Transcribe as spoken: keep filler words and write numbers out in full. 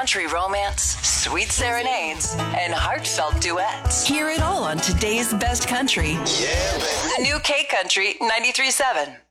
country romance, sweet serenades, and heartfelt duets. Hear it all on today's best country. Yeah, baby. The new K Country ninety-three point seven.